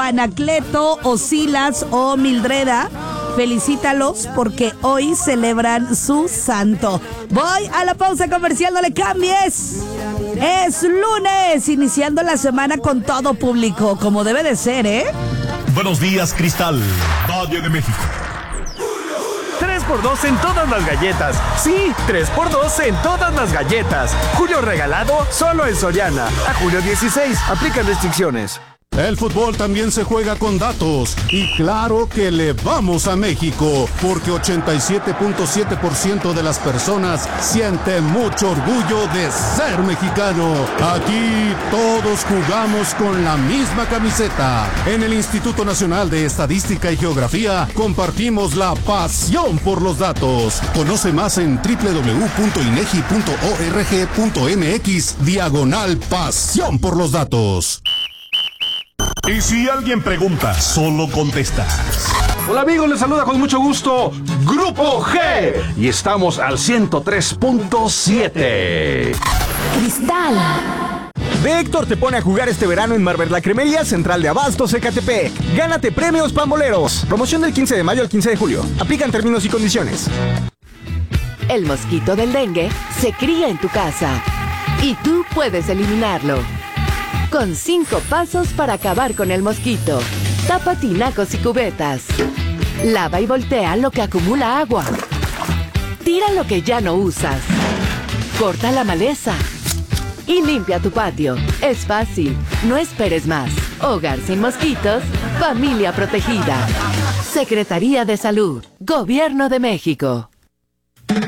Anacleto, Osilas o Mildreda. Felicítalos porque hoy celebran su santo. Voy a la pausa comercial, no le cambies. Es lunes, iniciando la semana con todo público, como debe de ser, ¿eh? Buenos días, Cristal, Valle de México. 3x2 en todas las galletas. Sí, 3x2 en todas las galletas. Julio regalado solo en Soriana. A julio 16, aplican restricciones. El fútbol también se juega con datos y claro que le vamos a México porque 87.7% de las personas siente mucho orgullo de ser mexicano. Aquí todos jugamos con la misma camiseta. En el Instituto Nacional de Estadística y Geografía compartimos la pasión por los datos. Conoce más en www.inegi.org.mx/pasión por los datos. Y si alguien pregunta, solo contesta. Hola amigos, les saluda con mucho gusto Grupo G y estamos al 103.7. Cristal. Héctor te pone a jugar este verano en Marvel, la cremería central de Abastos Ecatepec. Gánate premios pamboleros. Promoción del 15 de mayo al 15 de julio. Aplican términos y condiciones. El mosquito del dengue se cría en tu casa y tú puedes eliminarlo. Con 5 pasos para acabar con el mosquito. Tapa tinacos y cubetas. Lava y voltea lo que acumula agua. Tira lo que ya no usas. Corta la maleza. Y limpia tu patio. Es fácil. No esperes más. Hogar sin mosquitos. Familia protegida. Secretaría de Salud. Gobierno de México.